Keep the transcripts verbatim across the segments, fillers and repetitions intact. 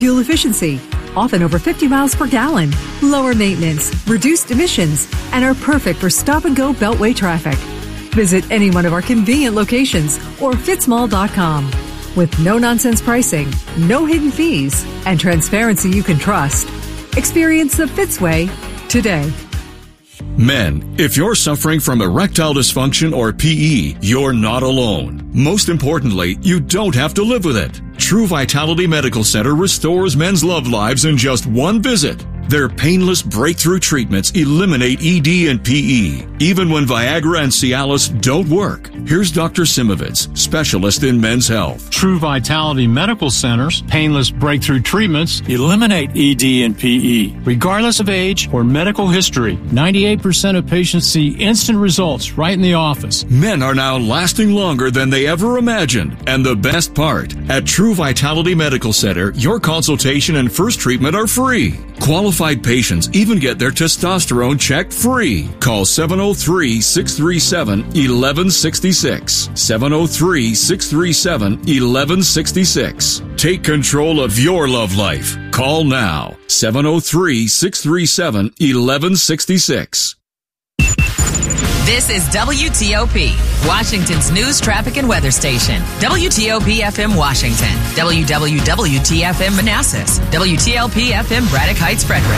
Fuel efficiency, often over fifty miles per gallon, lower maintenance, reduced emissions, and are perfect for stop-and-go beltway traffic. Visit any one of our convenient locations or fitzmall dot com. With no-nonsense pricing, no hidden fees, and transparency you can trust. Experience the Fitz way today. Men, if you're suffering from erectile dysfunction or P E, you're not alone. Most importantly, you don't have to live with it. True Vitality Medical Center restores men's love lives in just one visit. Their painless breakthrough treatments eliminate E D and P E, even when Viagra and Cialis don't work. Here's Doctor Simovitz, specialist in men's health. True Vitality Medical Center's painless breakthrough treatments eliminate E D and P E, regardless of age or medical history. ninety-eight percent of patients see instant results right in the office. Men are now lasting longer than they ever imagined. And the best part, at True Vitality Medical Center, your consultation and first treatment are free. Qualified patients even get their testosterone checked free. Call seven oh three, six three seven, one one six six. seven oh three, six three seven, one one six six. Take control of your love life. Call now. seven oh three, six three seven, one one six six. This is W T O P, Washington's news, traffic, and weather station. W T O P F M Washington, W W W T F M Manassas, W T L P F M Braddock Heights, Frederick.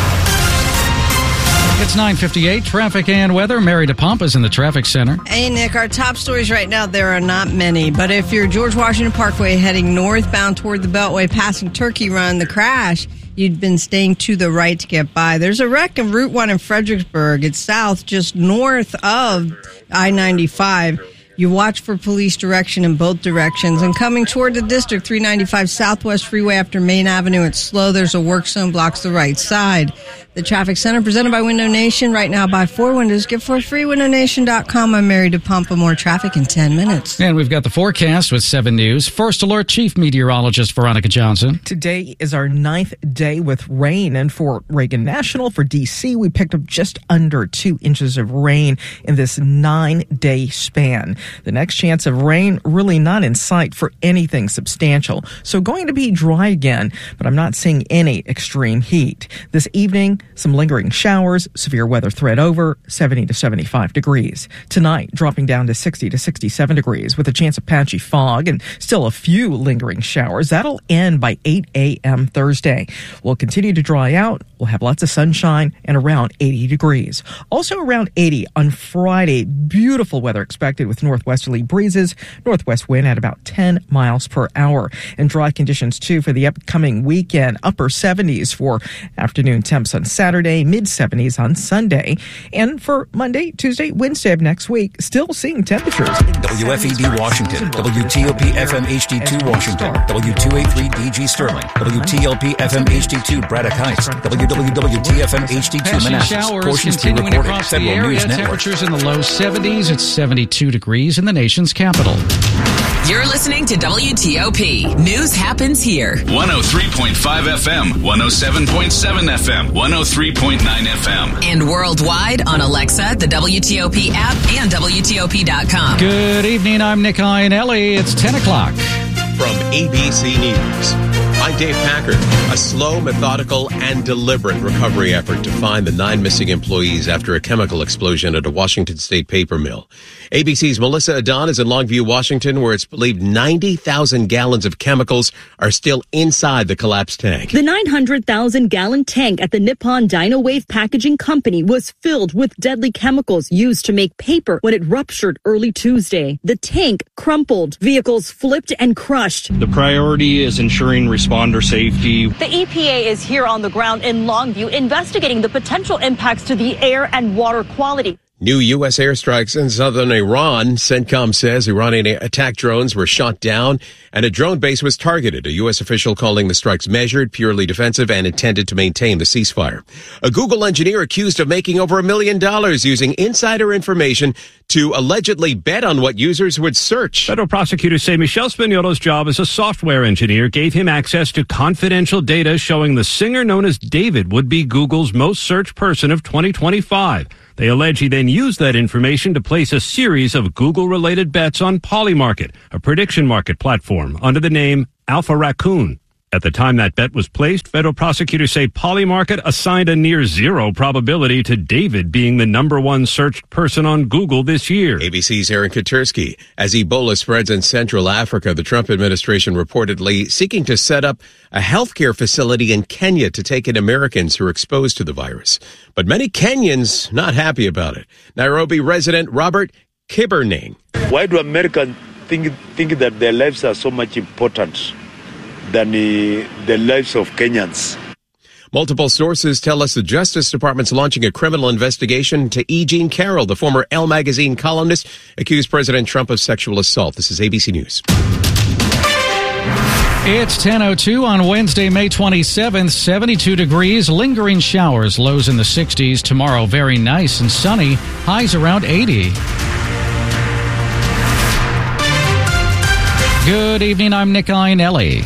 It's nine fifty-eight, traffic and weather. Mary DePompa is in the traffic center. Hey, Nick, our top stories right now, there are not many. But if you're George Washington Parkway heading northbound toward the Beltway, passing Turkey Run, the crash, you'd been staying to the right to get by. There's a wreck on Route one in Fredericksburg. It's south, just north of I ninety-five. You watch for police direction in both directions. And coming toward the district, three ninety-five Southwest Freeway after Main Avenue, it's slow. There's a work zone, blocks the right side. The Traffic Center presented by Window Nation. Right now, buy four windows, get for free. window nation dot com. I'm Mary DePompa. More traffic in ten minutes. And we've got the forecast with seven News. First Alert Chief Meteorologist Veronica Johnson. Today is our ninth day with rain. And for Reagan National, for D C, we picked up just under two inches of rain in this nine-day span. The next chance of rain really not in sight for anything substantial. So going to be dry again, but I'm not seeing any extreme heat. This evening, some lingering showers, severe weather threat over, seventy to seventy-five degrees. Tonight, dropping down to sixty to sixty-seven degrees with a chance of patchy fog and still a few lingering showers. That'll end by eight a.m. Thursday. We'll continue to dry out. We'll have lots of sunshine and around eighty degrees. Also around eighty on Friday. Beautiful weather expected with northwesterly breezes, northwest wind at about ten miles per hour. And dry conditions too for the upcoming weekend. Upper seventies for afternoon temps on Saturday, mid-seventies on Sunday. And for Monday, Tuesday, Wednesday of next week, still seeing temperatures. W F E D Washington, W T O P F M H D two Washington, W two eighty-three D G Sterling, W T L P F M H D two Braddock Heights, W W W T F M H D two Manassas. Showers Portions continuing pre-recorded. across the Federal area. News Network. Temperatures in the low seventies. It's seventy-two degrees in the nation's capital. You're listening to W T O P. News happens here. one oh three point five F M, one oh seven point seven F M, one oh three point nine F M. And worldwide on Alexa, the W T O P app, and W T O P dot com. Good evening. I'm Nick Iannelli. It's ten o'clock. From A B C News, I'm Dave Packard. A slow, methodical, and deliberate recovery effort to find the nine missing employees after a chemical explosion at a Washington State paper mill. A B C's Melissa Adon is in Longview, Washington, where it's believed ninety thousand gallons of chemicals are still inside the collapsed tank. The nine hundred thousand gallon tank at the Nippon Dynawave Packaging Company was filled with deadly chemicals used to make paper when it ruptured early Tuesday. The tank crumpled, vehicles flipped and crushed. The priority is ensuring responder safety. The E P A is here on the ground in Longview investigating the potential impacts to the air and water quality. New U S airstrikes in southern Iran. CENTCOM says Iranian attack drones were shot down and a drone base was targeted. A U S official calling the strikes measured, purely defensive, and intended to maintain the ceasefire. A Google engineer accused of making over a million dollars using insider information to allegedly bet on what users would search. Federal prosecutors say Michelle Spagnuolo's job as a software engineer gave him access to confidential data showing the singer known as David would be Google's most searched person of twenty twenty-five. They allege he then used that information to place a series of Google-related bets on Polymarket, a prediction market platform, under the name Alpha Raccoon. At the time that bet was placed, federal prosecutors say Polymarket assigned a near zero probability to David being the number one searched person on Google this year. A B C's Aaron Katersky. As Ebola spreads in Central Africa, the Trump administration reportedly seeking to set up a healthcare facility in Kenya to take in Americans who are exposed to the virus. But many Kenyans not happy about it. Nairobi resident Robert Kiberning. Why do Americans think, think that their lives are so much important than the, the lives of Kenyans? Multiple sources tell us the Justice Department's launching a criminal investigation to E. Jean Carroll, the former Elle magazine columnist, accused President Trump of sexual assault. This is A B C News. It's ten oh two on Wednesday, May twenty-seventh, seventy-two degrees, lingering showers, lows in the sixties. Tomorrow, very nice and sunny, highs around eighty. Good evening, I'm Nick Iannelli.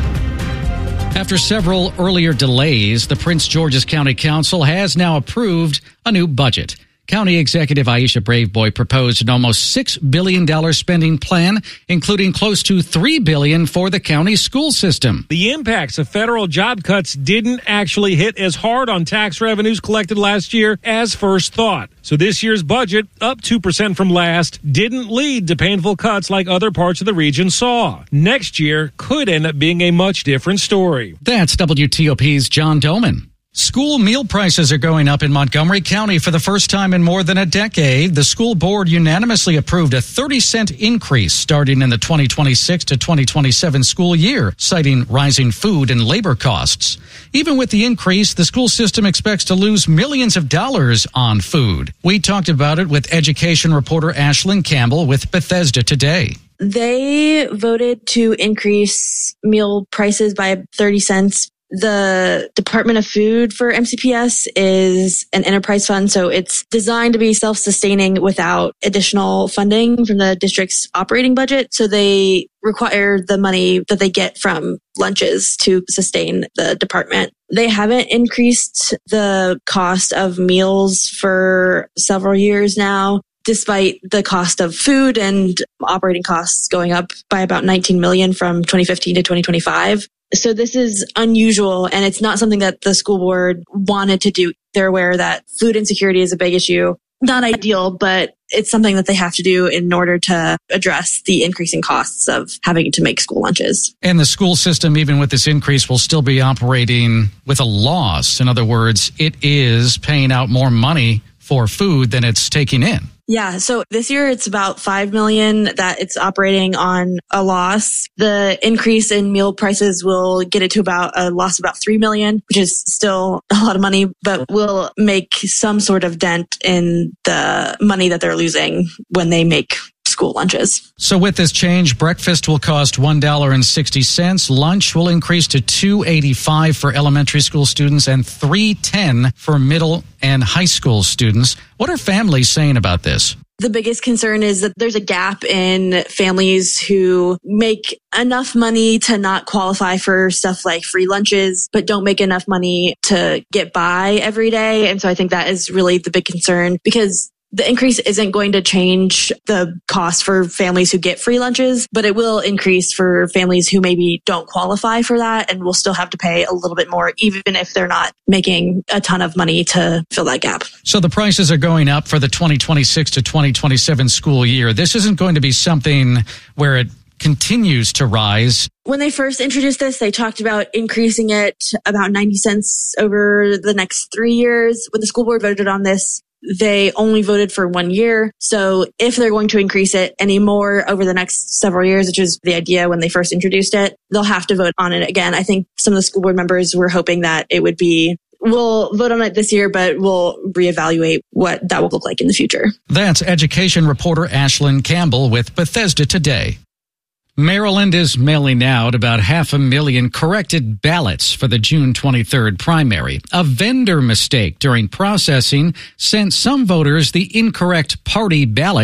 After several earlier delays, the Prince George's County Council has now approved a new budget. County Executive Aisha Braveboy proposed an almost six billion dollars spending plan, including close to three billion dollars for the county school system. The impacts of federal job cuts didn't actually hit as hard on tax revenues collected last year as first thought. So this year's budget, up two percent from last, didn't lead to painful cuts like other parts of the region saw. Next year could end up being a much different story. That's W T O P's John Doman. School meal prices are going up in Montgomery County for the first time in more than a decade. The school board unanimously approved a thirty cent increase starting in the twenty twenty-six to twenty twenty-seven school year, citing rising food and labor costs. Even with the increase, the school system expects to lose millions of dollars on food. We talked about it with education reporter Ashlyn Campbell with Bethesda Today. They voted to increase meal prices by thirty cents. The Department of Food for M C P S is an enterprise fund, so it's designed to be self-sustaining without additional funding from the district's operating budget. So they require the money that they get from lunches to sustain the department. They haven't increased the cost of meals for several years now, despite the cost of food and operating costs going up by about nineteen million dollars from twenty fifteen to twenty twenty-five. So this is unusual, and it's not something that the school board wanted to do. They're aware that food insecurity is a big issue. Not ideal, but it's something that they have to do in order to address the increasing costs of having to make school lunches. And the school system, even with this increase, will still be operating with a loss. In other words, it is paying out more money for food than it's taking in. Yeah. So this year it's about five million dollars that it's operating on a loss. The increase in meal prices will get it to about a loss of about three million dollars, which is still a lot of money, but will make some sort of dent in the money that they're losing when they make school lunches. So with this change, breakfast will cost one dollar and sixty cents. Lunch will increase to two dollars and eighty-five cents for elementary school students and three dollars and ten cents for middle and high school students. What are families saying about this? The biggest concern is that there's a gap in families who make enough money to not qualify for stuff like free lunches, but don't make enough money to get by every day. And so I think that is really the big concern, because the increase isn't going to change the cost for families who get free lunches, but it will increase for families who maybe don't qualify for that and will still have to pay a little bit more, even if they're not making a ton of money to fill that gap. So the prices are going up for the twenty twenty-six to twenty twenty-seven school year. This isn't going to be something where it continues to rise. When they first introduced this, they talked about increasing it about ninety cents over the next three years. When the school board voted on this, they only voted for one year. So if they're going to increase it any more over the next several years, which is the idea when they first introduced it, they'll have to vote on it again. I think some of the school board members were hoping that it would be, we'll vote on it this year, but we'll reevaluate what that will look like in the future. That's education reporter Ashlyn Campbell with Bethesda Today. Maryland is mailing out about half a million corrected ballots for the June twenty-third primary. A vendor mistake during processing sent some voters the incorrect party ballot.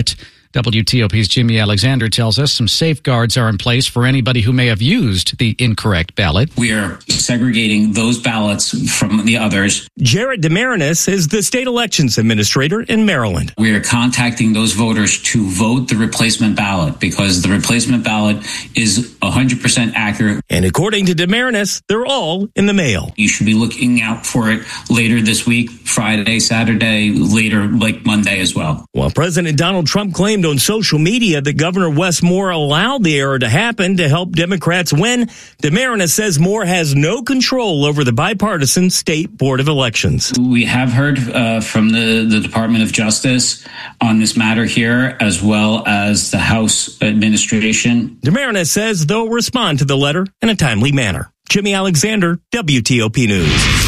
W T O P's Jimmy Alexander tells us some safeguards are in place for anybody who may have used the incorrect ballot. We are segregating those ballots from the others. Jared DeMarinis is the state elections administrator in Maryland. We are contacting those voters to vote the replacement ballot because the replacement ballot is one hundred percent accurate. And according to DeMarinis, they're all in the mail. You should be looking out for it later this week, Friday, Saturday, later like Monday as well. While President Donald Trump claimed on social media that Governor Wes Moore allowed the error to happen to help Democrats win, DeMarinis says Moore has no control over the bipartisan State Board of Elections. We have heard uh, from the, the Department of Justice on this matter here, as well as the House administration. DeMarinis says they'll respond to the letter in a timely manner. Jimmy Alexander, W T O P News.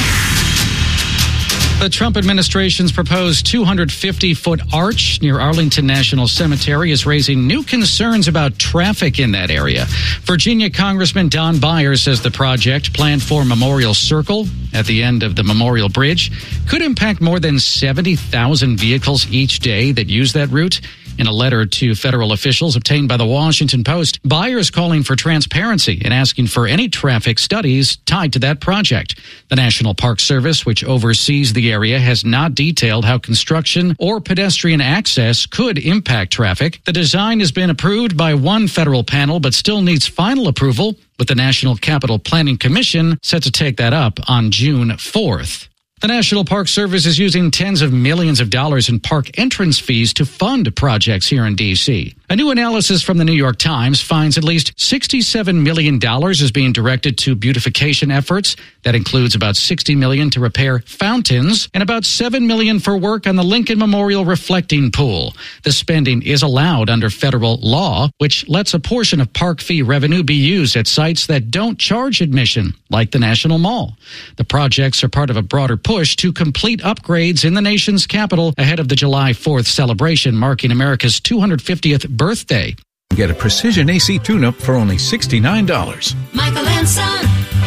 The Trump administration's proposed two hundred fifty foot arch near Arlington National Cemetery is raising new concerns about traffic in that area. Virginia Congressman Don Byers says the project, planned for Memorial Circle at the end of the Memorial Bridge, could impact more than seventy thousand vehicles each day that use that route. In a letter to federal officials obtained by the Washington Post, Byers calling for transparency and asking for any traffic studies tied to that project. The National Park Service, which oversees the area, has not detailed how construction or pedestrian access could impact traffic. The design has been approved by one federal panel, but still needs final approval, with the National Capital Planning Commission set to take that up on June fourth. The National Park Service is using tens of millions of dollars in park entrance fees to fund projects here in D C. A new analysis from the New York Times finds at least sixty-seven million dollars is being directed to beautification efforts. That includes about sixty million dollars to repair fountains and about seven million dollars for work on the Lincoln Memorial Reflecting Pool. The spending is allowed under federal law, which lets a portion of park fee revenue be used at sites that don't charge admission, like the National Mall. The projects are part of a broader push to complete upgrades in the nation's capital ahead of the July fourth celebration marking America's two hundred fiftieth birthday. Get a Precision A C tune-up for only sixty-nine dollars. Michael and Son.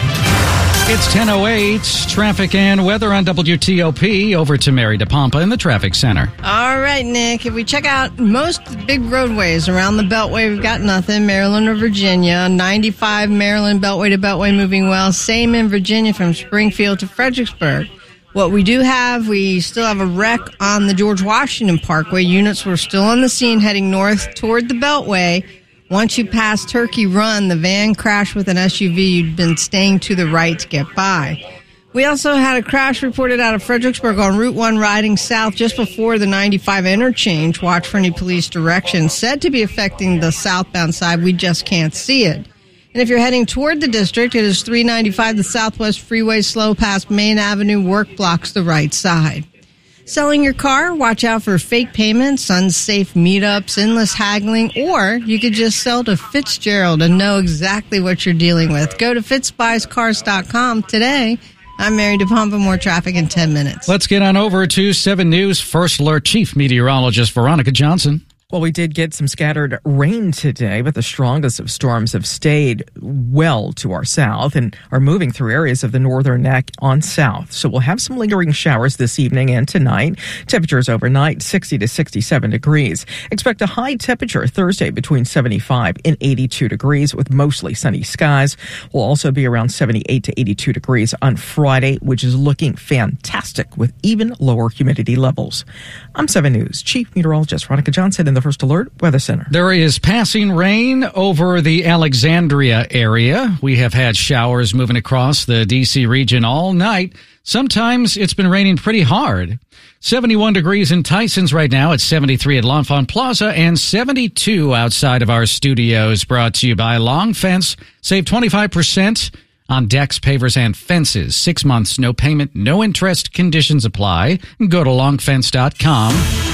It's ten oh eight. Traffic and weather on W T O P. Over to Mary DePompa in the traffic center. All right, Nick. If we check out most big roadways around the Beltway, we've got nothing. Maryland or Virginia. ninety-five Maryland, Beltway to Beltway moving well. Same in Virginia from Springfield to Fredericksburg. What we do have, we still have a wreck on the George Washington Parkway. Units were still on the scene heading north toward the Beltway. Once you pass Turkey Run, the van crashed with an S U V. You'd been staying to the right to get by. We also had a crash reported out of Fredericksburg on Route one riding south just before the ninety-five interchange. Watch for any police directions. Said to be affecting the southbound side. We just can't see it. And if you're heading toward the district, it is three ninety-five, the Southwest Freeway, slow past Main Avenue. Work blocks the right side. Selling your car? Watch out for fake payments, unsafe meetups, endless haggling, or you could just sell to Fitzgerald and know exactly what you're dealing with. Go to fitz buys cars dot com today. I'm Mary DePompa. More traffic in ten minutes. Let's get on over to seven News First Alert Chief Meteorologist Veronica Johnson. Well, we did get some scattered rain today, but the strongest of storms have stayed well to our south and are moving through areas of the northern neck on south. So we'll have some lingering showers this evening and tonight. Temperatures overnight, sixty to sixty-seven degrees. Expect a high temperature Thursday between seventy-five and eighty-two degrees with mostly sunny skies. We'll also be around seventy-eight to eighty-two degrees on Friday, which is looking fantastic with even lower humidity levels. I'm seven News Chief Meteorologist Veronica Johnson in the First Alert Weather Center. There is passing rain over the Alexandria area. We have had showers moving across the D C region all night. Sometimes it's been raining pretty hard. seventy-one degrees in Tysons right now. It's seventy-three at L'Enfant Plaza and seventy-two outside of our studios. Brought to you by Long Fence. Save twenty-five percent on decks, pavers, and fences. Six months, no payment, no interest. Conditions apply. Go to long fence dot com.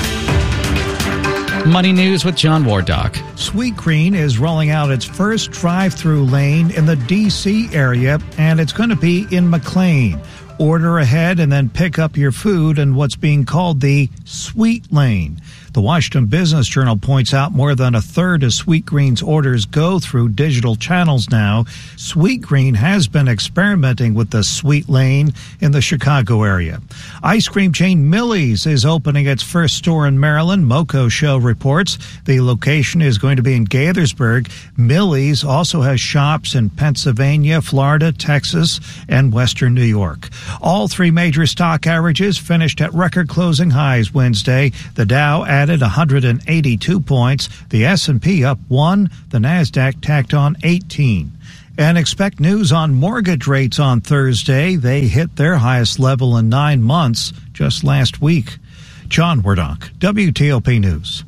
Money News with John Wardock. Sweetgreen is rolling out its first drive-through lane in the D C area, and it's going to be in McLean. order ahead and then pick up your food in what's being called the Sweet Lane. The Washington Business Journal points out more than a third of Sweetgreen's orders go through digital channels now. Sweetgreen has been experimenting with the Sweet Lane in the Chicago area. Ice cream chain Millie's is opening its first store in Maryland. Moco Show reports the location is going to be in Gaithersburg. Millie's also has shops in Pennsylvania, Florida, Texas, and Western New York. All three major stock averages finished at record closing highs Wednesday. The Dow added one hundred eighty-two points. The S and P up one. The Nasdaq tacked on eighteen. And expect news on mortgage rates on Thursday. They hit their highest level in nine months just last week. John Wardock, W T O P News.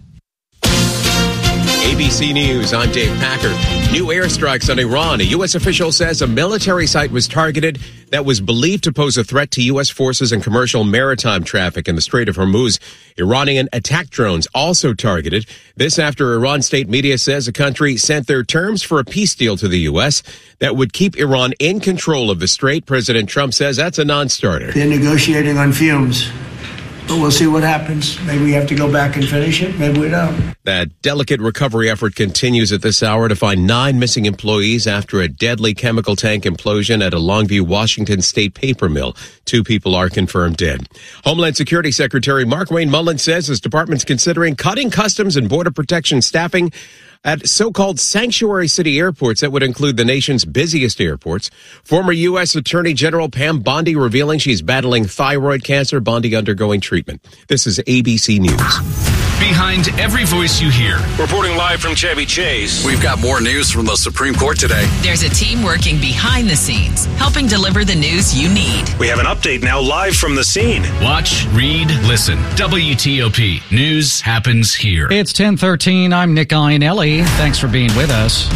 A B C News, I'm Dave Packer. New airstrikes on Iran. A U S official says a military site was targeted that was believed to pose a threat to U S forces and commercial maritime traffic in the Strait of Hormuz. Iranian attack drones also targeted. This after Iran state media says the country sent their terms for a peace deal to the U S that would keep Iran in control of the strait. President Trump says that's a non-starter. They're negotiating on fumes. But we'll see what happens. Maybe we have to go back and finish it. Maybe we don't. That delicate recovery effort continues at this hour to find nine missing employees after a deadly chemical tank implosion at a Longview, Washington state paper mill. Two people are confirmed dead. Homeland Security Secretary Markwayne Mullin says his department's considering cutting Customs and Border Protection staffing at so-called sanctuary city airports that would include the nation's busiest airports. Former U S Attorney General Pam Bondi revealing she's battling thyroid cancer. Bondi undergoing treatment. This is A B C News. Behind every voice you hear. Reporting live from Chevy Chase. We've got more news from the Supreme Court today. There's a team working behind the scenes, helping deliver the news you need. We have an update now live from the scene. Watch, read, listen. W T O P. News happens here. It's ten thirteen. I'm Nick Iannelli. Thanks for being with us.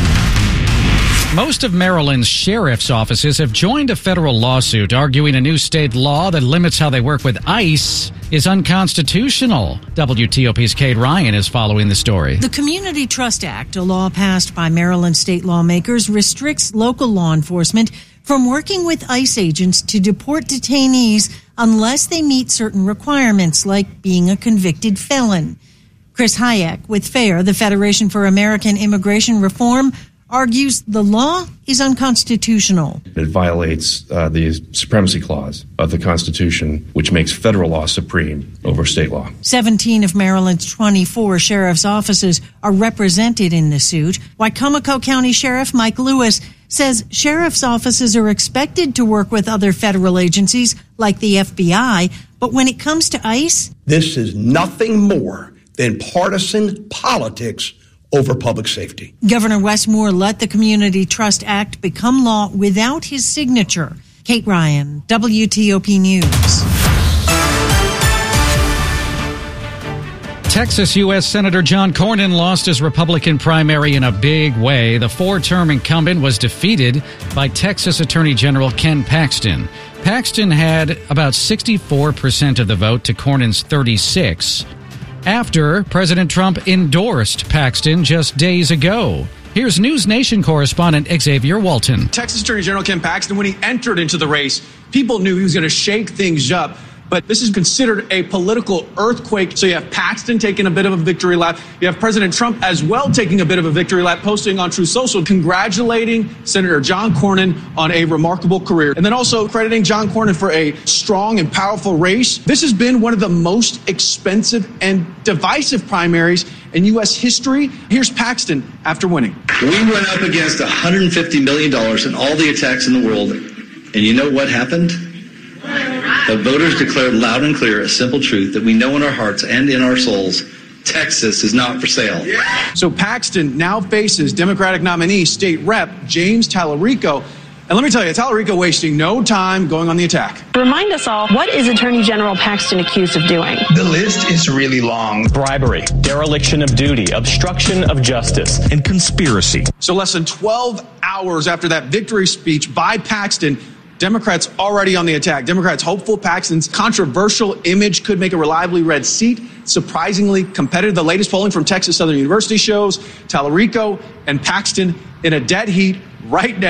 Most of Maryland's sheriff's offices have joined a federal lawsuit arguing a new state law that limits how they work with ICE is unconstitutional. W T O P's Kate Ryan is following the story. The Community Trust Act, a law passed by Maryland state lawmakers, restricts local law enforcement from working with ICE agents to deport detainees unless they meet certain requirements, like being a convicted felon. Chris Hayek with FAIR, the Federation for American Immigration Reform, argues the law is unconstitutional. It violates uh, the supremacy clause of the Constitution, which makes federal law supreme over state law. seventeen of Maryland's twenty-four sheriff's offices are represented in the suit. Wicomico County Sheriff Mike Lewis says sheriff's offices are expected to work with other federal agencies like the F B I, but when it comes to ICE, this is nothing more than partisan politics over public safety. Governor Wes Moore let the Community Trust Act become law without his signature. Kate Ryan, W T O P News. Texas U S Senator John Cornyn lost his Republican primary in a big way. The four-term incumbent was defeated by Texas Attorney General Ken Paxton. Paxton had about sixty-four percent of the vote to Cornyn's thirty-six. After President Trump endorsed Paxton just days ago. Here's News Nation correspondent Xavier Walton. Texas Attorney General Ken Paxton, when he entered into the race, people knew he was going to shake things up. But this is considered a political earthquake. So you have Paxton taking a bit of a victory lap. You have President Trump as well taking a bit of a victory lap, posting on Truth Social, congratulating Senator John Cornyn on a remarkable career. And then also crediting John Cornyn for a strong and powerful race. This has been one of the most expensive and divisive primaries in U S history. Here's Paxton after winning. We went up against one hundred fifty million dollars in all the attacks in the world. And you know what happened? The voters declared loud and clear a simple truth that we know in our hearts and in our souls: Texas is not for sale. So Paxton now faces Democratic nominee State Rep James Tallarico. And let me tell you, Tallarico wasting no time going on the attack. Remind us all, what is Attorney General Paxton accused of doing? The list is really long. Bribery, dereliction of duty, obstruction of justice, and conspiracy. So less than twelve hours after that victory speech by Paxton, Democrats already on the attack. Democrats hopeful Paxton's controversial image could make a reliably red seat surprisingly competitive. The latest polling from Texas Southern University shows Tallarico and Paxton in a dead heat right now,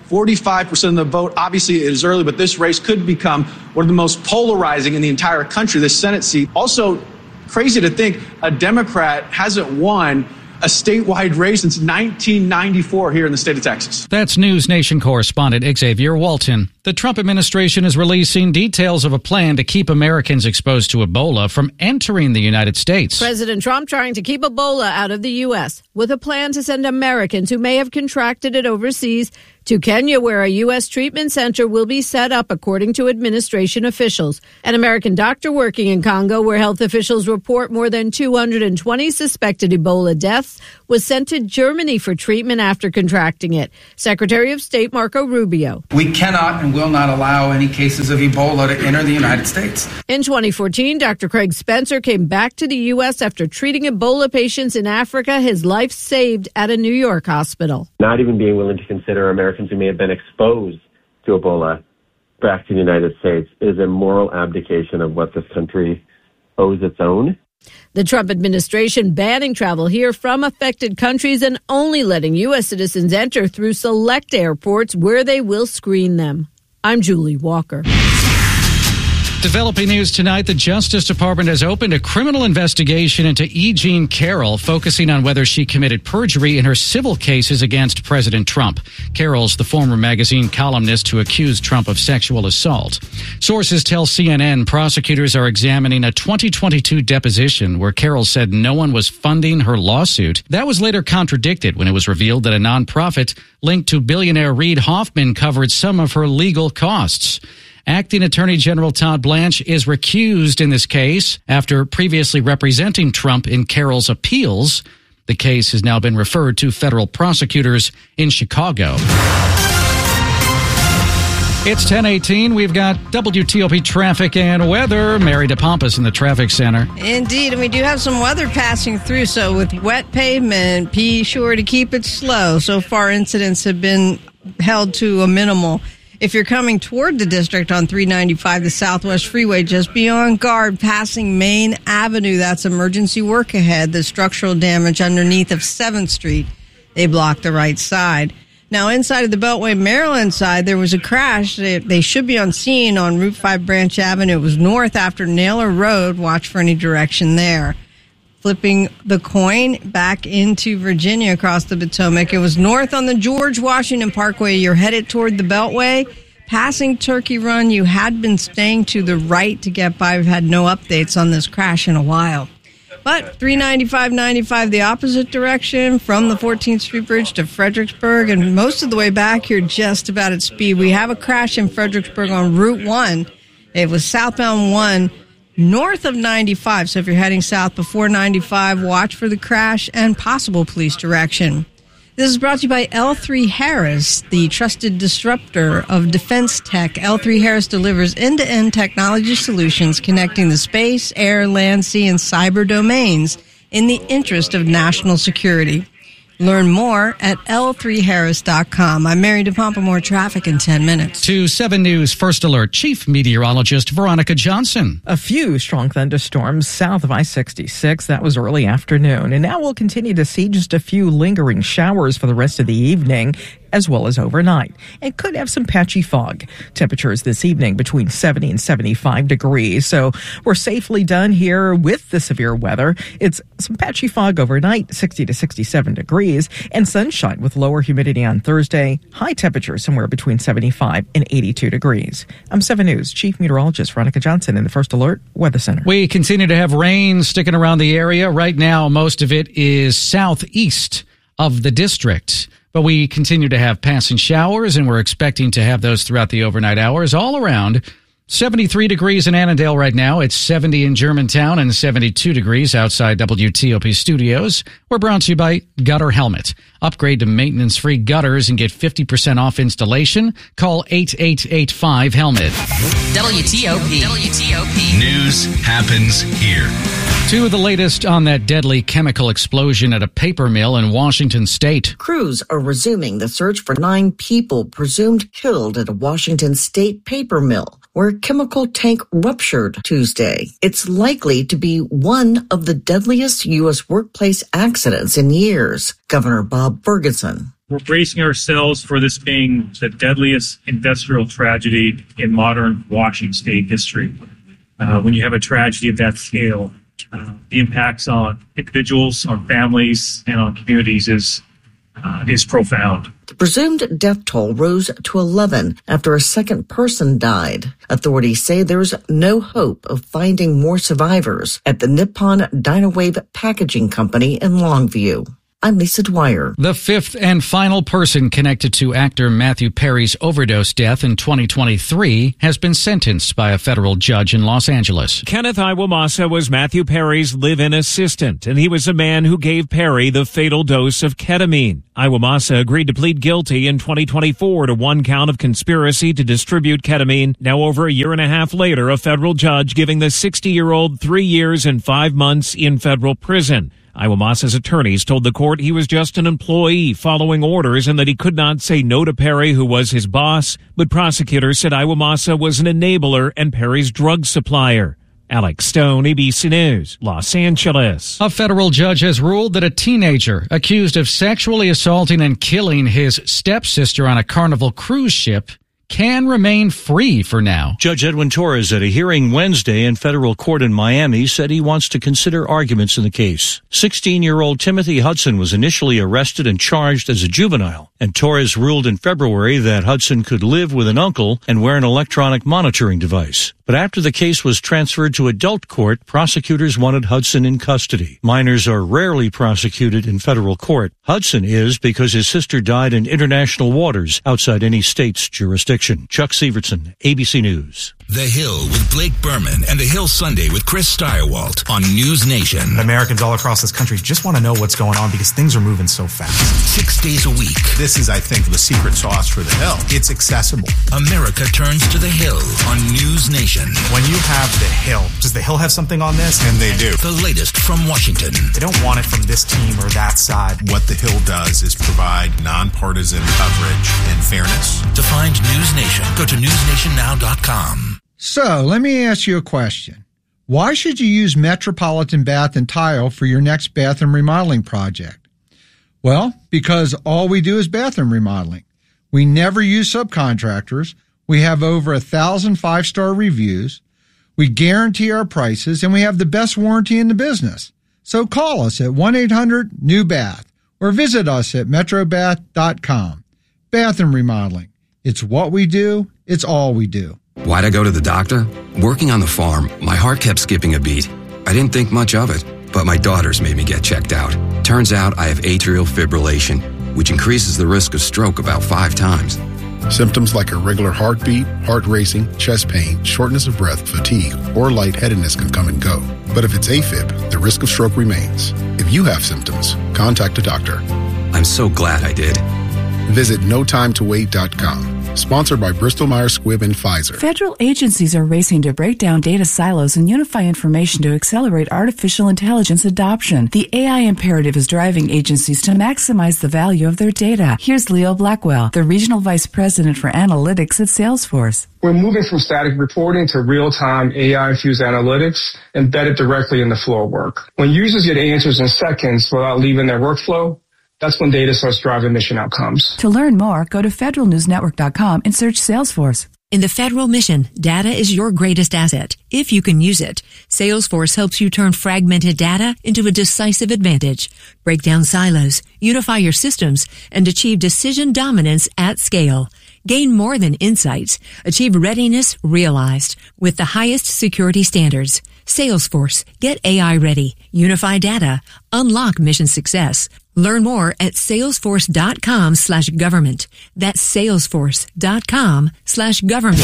forty-five percent of the vote. Obviously, it is early, but this race could become one of the most polarizing in the entire country, this Senate seat. Also, crazy to think a Democrat hasn't won a statewide race since nineteen ninety-four here in the state of Texas. That's News Nation correspondent Xavier Walton. The Trump administration is releasing details of a plan to keep Americans exposed to Ebola from entering the United States. President Trump trying to keep Ebola out of the U S with a plan to send Americans who may have contracted it overseas to Kenya, where a U S treatment center will be set up, according to administration officials. An American doctor working in Congo, where health officials report more than two hundred twenty suspected Ebola deaths, was sent to Germany for treatment after contracting it. Secretary of State Marco Rubio. We cannot and will not allow any cases of Ebola to enter the United States. In twenty fourteen, Doctor Craig Spencer came back to the U S after treating Ebola patients in Africa, his life saved at a New York hospital. Not even being willing to consider Americans who may have been exposed to Ebola back to the United States is a moral abdication of what this country owes its own. The Trump administration banning travel here from affected countries and only letting U S citizens enter through select airports where they will screen them. I'm Julie Walker. Developing news tonight, the Justice Department has opened a criminal investigation into E. Jean Carroll, focusing on whether she committed perjury in her civil cases against President Trump. Carroll's the former magazine columnist who accused Trump of sexual assault. Sources tell C N N prosecutors are examining a twenty twenty-two deposition where Carroll said no one was funding her lawsuit. That was later contradicted when it was revealed that a nonprofit linked to billionaire Reid Hoffman covered some of her legal costs. Acting Attorney General Todd Blanche is recused in this case after previously representing Trump in Carroll's appeals. The case has now been referred to federal prosecutors in Chicago. It's ten eighteen. We've got W T O P traffic and weather. Mary DePompas in the traffic center. Indeed, and we do have some weather passing through. So with wet pavement, be sure to keep it slow. So far, incidents have been held to a minimal. If you're coming toward the district on three ninety-five, the Southwest Freeway, just be on guard passing Main Avenue. That's emergency work ahead. The structural damage underneath of seventh Street. They blocked the right side. Now, inside of the Beltway, Maryland side, there was a crash. They, they should be on scene on Route five Branch Avenue. It was north after Naylor Road. Watch for any direction there. Flipping the coin back into Virginia across the Potomac. It was north on the George Washington Parkway. You're headed toward the Beltway. Passing Turkey Run, you had been staying to the right to get by. We've had no updates on this crash in a while. But three ninety-five ninety-five the opposite direction from the fourteenth Street Bridge to Fredericksburg. And most of the way back, you're just about at speed. We have a crash in Fredericksburg on Route one. It was southbound one. North of ninety-five, so if you're heading south before ninety-five, watch for the crash and possible police direction. This is brought to you by L three Harris, the trusted disruptor of defense tech. L three Harris delivers end-to-end technology solutions connecting the space, air, land, sea, and cyber domains in the interest of national security. Learn more at L three harris dot com. I'm Mary DePompa. More traffic in ten minutes. To seven News First Alert Chief Meteorologist Veronica Johnson. A few strong thunderstorms south of I sixty-six. That was early afternoon. And now we'll continue to see just a few lingering showers for the rest of the evening, as well as overnight, and could have some patchy fog. Temperatures this evening between seventy and seventy-five degrees. So we're safely done here with the severe weather. It's some patchy fog overnight, sixty to sixty-seven degrees, and sunshine with lower humidity on Thursday. High temperatures somewhere between seventy-five and eighty-two degrees. I'm seven News Chief Meteorologist Veronica Johnson in the First Alert Weather Center. We continue to have rain sticking around the area. Right now, most of it is southeast of the district. But we continue to have passing showers, and we're expecting to have those throughout the overnight hours all around. seventy-three degrees in Annandale right now. It's seventy in Germantown and seventy-two degrees outside W T O P studios. We're brought to you by Gutter Helmet. Upgrade to maintenance-free gutters and get fifty percent off installation. Call eight eight eight five helmet. W T O P. W T O P. News happens here. To the latest on that deadly chemical explosion at a paper mill in Washington state. Crews are resuming the search for nine people presumed killed at a Washington state paper mill where a chemical tank ruptured Tuesday. It's likely to be one of the deadliest U S workplace accidents in years. Governor Bob Ferguson. We're bracing ourselves for this being the deadliest industrial tragedy in modern Washington state history. Uh, when you have a tragedy of that scale, uh, the impacts on individuals, on families, and on communities is uh, is profound. The presumed death toll rose to eleven after a second person died. Authorities say there's no hope of finding more survivors at the Nippon Dynawave Packaging Company in Longview. I'm Lisa Dwyer. The fifth and final person connected to actor Matthew Perry's overdose death in twenty twenty-three has been sentenced by a federal judge in Los Angeles. Kenneth Iwamasa was Matthew Perry's live-in assistant, and he was a man who gave Perry the fatal dose of ketamine. Iwamasa agreed to plead guilty in twenty twenty-four to one count of conspiracy to distribute ketamine. Now, over a year and a half later, a federal judge giving the sixty-year-old three years and five months in federal prison. Iwamasa's attorneys told the court he was just an employee following orders and that he could not say no to Perry, who was his boss. But prosecutors said Iwamasa was an enabler and Perry's drug supplier. Alex Stone, A B C News, Los Angeles. A federal judge has ruled that a teenager accused of sexually assaulting and killing his stepsister on a Carnival cruise ship can remain free for now. Judge Edwin Torres at a hearing Wednesday in federal court in Miami said he wants to consider arguments in the case. sixteen-year-old Timothy Hudson was initially arrested and charged as a juvenile, and Torres ruled in February that Hudson could live with an uncle and wear an electronic monitoring device. But after the case was transferred to adult court, prosecutors wanted Hudson in custody. Minors are rarely prosecuted in federal court. Hudson is because his sister died in international waters outside any state's jurisdiction. Chuck Severson, A B C News. The Hill with Blake Berman and The Hill Sunday with Chris Steyerwalt on News Nation. Americans all across this country just want to know what's going on because things are moving so fast. Six days a week. This is, I think, the secret sauce for The Hill. It's accessible. America turns to The Hill on News Nation. When you have The Hill, does The Hill have something on this? And they do. The latest from Washington. They don't want it from this team or that side. What The Hill does is provide nonpartisan coverage and fairness. To find News Nation, go to news nation now dot com. So, let me ask you a question. Why should you use Metropolitan Bath and Tile for your next bathroom remodeling project? Well, because all we do is bathroom remodeling. We never use subcontractors. We have over a thousand five-star reviews. We guarantee our prices, and we have the best warranty in the business. So call us at one eight hundred new bath or visit us at metro bath dot com. Bathroom remodeling. It's what we do. It's all we do. Why'd I go to the doctor? Working on the farm, my heart kept skipping a beat. I didn't think much of it, but my daughters made me get checked out. Turns out I have atrial fibrillation, which increases the risk of stroke about five times. Symptoms like irregular heartbeat, heart racing, chest pain, shortness of breath, fatigue, or lightheadedness can come and go. But if it's AFib, the risk of stroke remains. If you have symptoms, contact a doctor. I'm so glad I did. Visit no time to wait dot com. Sponsored by Bristol Myers Squibb and Pfizer. Federal agencies are racing to break down data silos and unify information to accelerate artificial intelligence adoption. The A I imperative is driving agencies to maximize the value of their data. Here's Leo Blackwell, the Regional Vice President for Analytics at Salesforce. We're moving from static reporting to real-time A I-infused analytics embedded directly in the flow of work. When users get answers in seconds without leaving their workflow, that's when data starts driving mission outcomes. To learn more, go to federal news network dot com and search Salesforce. In the federal mission, data is your greatest asset, if you can use it. Salesforce helps you turn fragmented data into a decisive advantage. Break down silos, unify your systems, and achieve decision dominance at scale. Gain more than insights. Achieve readiness realized with the highest security standards. Salesforce. Get A I ready. Unify data. Unlock mission success. Learn more at salesforce.com slash government. That's salesforce.com slash government.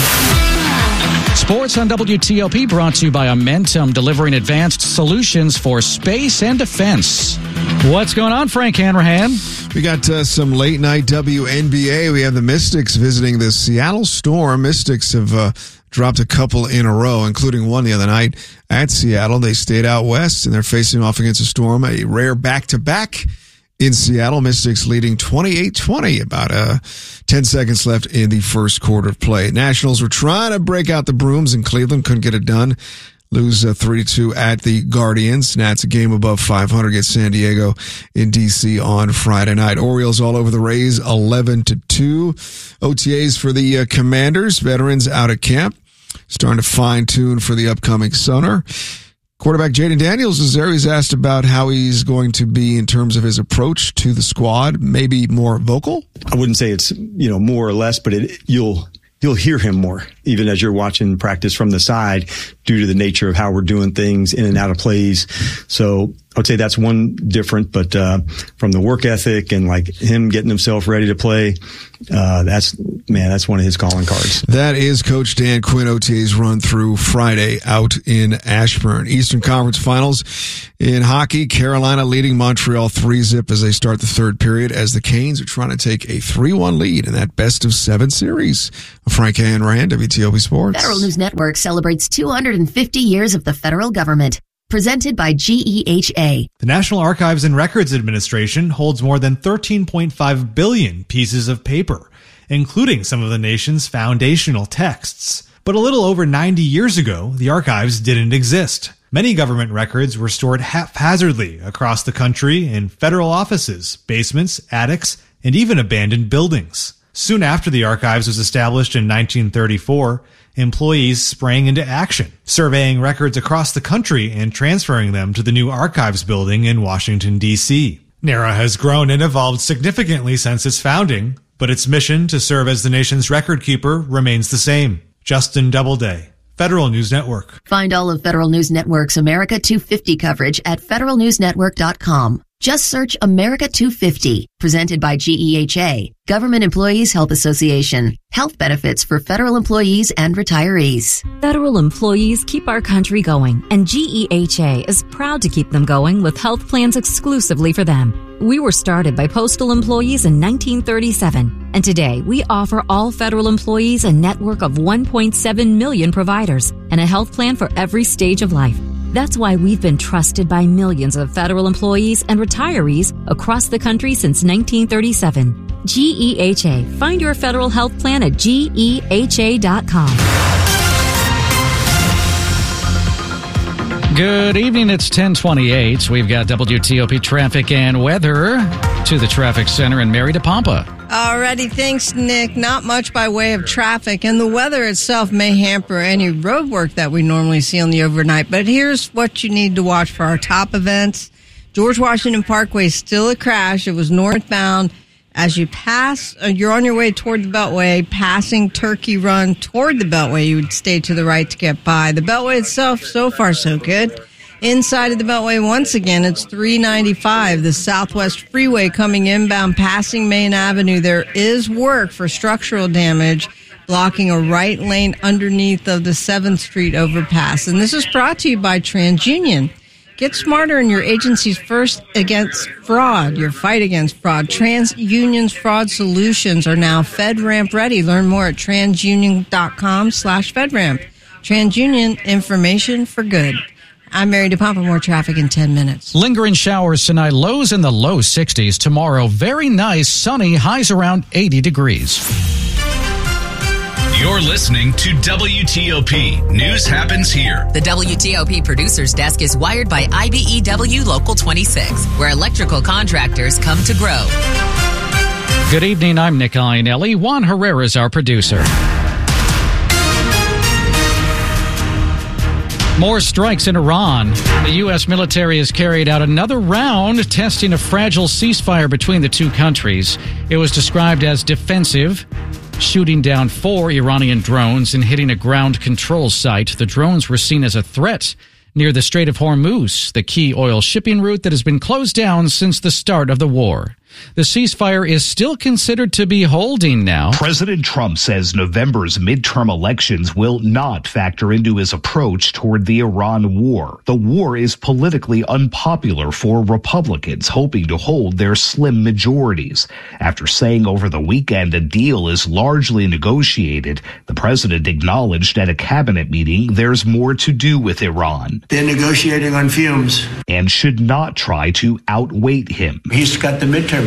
Sports on W T O P brought to you by Amentum, delivering advanced solutions for space and defense. What's going on, Frank Hanrahan? We got uh, some late night W N B A. We have the Mystics visiting the Seattle Storm. Mystics have uh, dropped a couple in a row, including one the other night at Seattle. They stayed out west, and they're facing off against a Storm, a rare back-to-back in Seattle. Mystics leading twenty-eight twenty, about uh, ten seconds left in the first quarter of play. Nationals were trying to break out the brooms in Cleveland, couldn't get it done. lose uh, three to two at the Guardians. Nats a game above five hundred against San Diego in D C on Friday night. Orioles all over the Rays, eleven to two. O T As for the uh, Commanders. Veterans out at camp, starting to fine tune for the upcoming summer. Quarterback Jaden Daniels is there. He's asked about how he's going to be in terms of his approach to the squad, maybe more vocal. I wouldn't say it's, you know, more or less, but it, you'll you'll hear him more, even as you're watching practice from the side, due to the nature of how we're doing things in and out of plays. So I would say that's one different, but uh, from the work ethic and like him getting himself ready to play, uh, that's, man, that's one of his calling cards. That is Coach Dan Quinn. O T As run through Friday out in Ashburn. Eastern Conference Finals in hockey. Carolina leading Montreal three zip as they start the third period, as the Canes are trying to take a three one lead in that best of seven series. Frank and Rand, W T O P Sports. Federal News Network celebrates two hundred fifty years of the federal government. Presented by G E H A. The National Archives and Records Administration holds more than thirteen point five billion pieces of paper, including some of the nation's foundational texts. But a little over ninety years ago, the archives didn't exist. Many government records were stored haphazardly across the country in federal offices, basements, attics, and even abandoned buildings. Soon after the archives was established in nineteen thirty-four, employees sprang into action, surveying records across the country and transferring them to the new archives building in Washington, D C. NARA has grown and evolved significantly since its founding, but its mission to serve as the nation's record keeper remains the same. Justin Doubleday, Federal News Network. Find all of Federal News Network's America two fifty coverage at federal news network dot com. Just search America two fifty, presented by G E H A, Government Employees Health Association. Health benefits for federal employees and retirees. Federal employees keep our country going, and G E H A is proud to keep them going with health plans exclusively for them. We were started by postal employees in nineteen thirty-seven, and today we offer all federal employees a network of one point seven million providers and a health plan for every stage of life. That's why we've been trusted by millions of federal employees and retirees across the country since nineteen thirty-seven. G E H A. Find your federal health plan at G E H A dot com. Good evening. It's ten twenty-eight. We've got W T O P traffic and weather to the traffic center in Mary DePompa. Alrighty, thanks, Nick. Not much by way of traffic, and the weather itself may hamper any road work that we normally see on the overnight. But here's what you need to watch for our top events. George Washington Parkway is still a crash. It was northbound. As you pass, uh, you're on your way toward the Beltway, passing Turkey Run toward the Beltway, you would stay to the right to get by. The Beltway itself, so far so good. Inside of the Beltway, once again, it's three ninety-five, the Southwest Freeway coming inbound, passing Main Avenue. There is work for structural damage, blocking a right lane underneath of the seventh Street overpass. And this is brought to you by TransUnion. Get smarter in your agency's first against fraud, your fight against fraud. TransUnion's fraud solutions are now FedRAMP ready. Learn more at transunion.com slash FedRAMP. TransUnion, information for good. I'm Mary DePompa. More traffic in ten minutes. Lingering showers tonight, lows in the low sixties. Tomorrow, very nice, sunny, highs around eighty degrees. You're listening to W T O P. News happens here. The W T O P producer's desk is wired by I B E W Local twenty-six, where electrical contractors come to grow. Good evening. I'm Nick Iannelli. Juan Herrera is our producer. More strikes in Iran. The U S military has carried out another round testing a fragile ceasefire between the two countries. It was described as defensive, shooting down four Iranian drones and hitting a ground control site. The drones were seen as a threat near the Strait of Hormuz, the key oil shipping route that has been closed down since the start of the war. The ceasefire is still considered to be holding now. President Trump says November's midterm elections will not factor into his approach toward the Iran war. The war is politically unpopular for Republicans hoping to hold their slim majorities. After saying over the weekend a deal is largely negotiated, the president acknowledged at a cabinet meeting there's more to do with Iran. They're negotiating on fumes. And should not try to outweight him. He's got the midterms